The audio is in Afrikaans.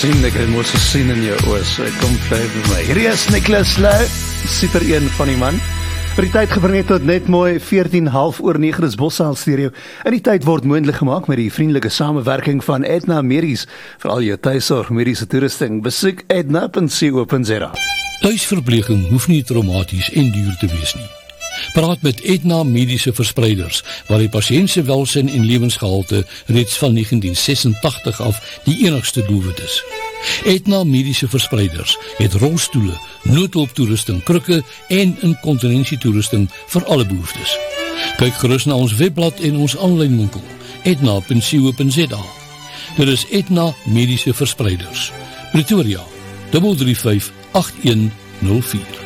sien, ek het mos gesien in jou oë, so kom vlei vir my. Hierdie is Nicholas Lou, super een van die man. Vir die tyd gebring het tot net mooi 14:30 is Bossaal Stereo. En die tyd word moontlik gemaak met die vriendelike samewerking van Aetna Medies. Vir al jou tuisorg mediese toerusting, besoek aetna.co.za. Tuisverpleging hoef nie traumaties en duur te wees nie. Praat met Aetna Mediese Verspreiders, waar die pasiënt se welsyn en lewensgehalte reeds van 1986 af die enigste doelwit is. Aetna Mediese Verspreiders het rolstoele, noodhulptoerusting, krikke en inkontinensietoerusting vir alle behoeftes. Kyk gerus na ons webblad en ons aanlyn winkel, aetna.co.za. Dit is Aetna Mediese Verspreiders, Pretoria, 335 8104.